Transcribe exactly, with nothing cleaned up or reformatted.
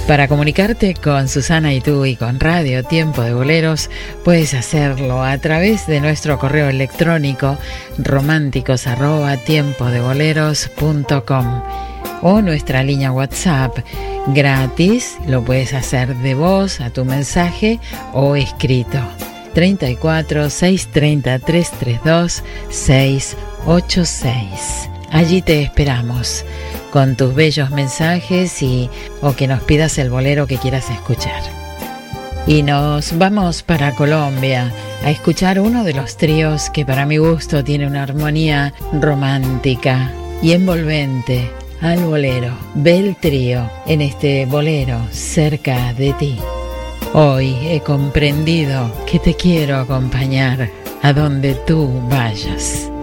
Para comunicarte con Susana y tú y con Radio Tiempo de Boleros, puedes hacerlo a través de nuestro correo electrónico románticos arroba tiempo de boleros punto com o nuestra línea WhatsApp gratis. Lo puedes hacer de voz a tu mensaje o escrito treinta y cuatro, seiscientos treinta, trescientos treinta y dos, seiscientos ochenta y seis. Allí te esperamos con tus bellos mensajes y o que nos pidas el bolero que quieras escuchar. Y nos vamos para Colombia a escuchar uno de los tríos que para mi gusto tiene una armonía romántica y envolvente al bolero. Ve el trío en este bolero Cerca de ti. Hoy he comprendido que te quiero acompañar a donde tú vayas.